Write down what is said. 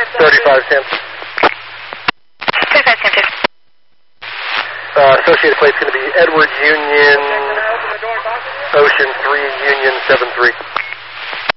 35 Sam. 35 Sam 2. Associated plate's going to be Edward Union, Ocean 3 Union 73.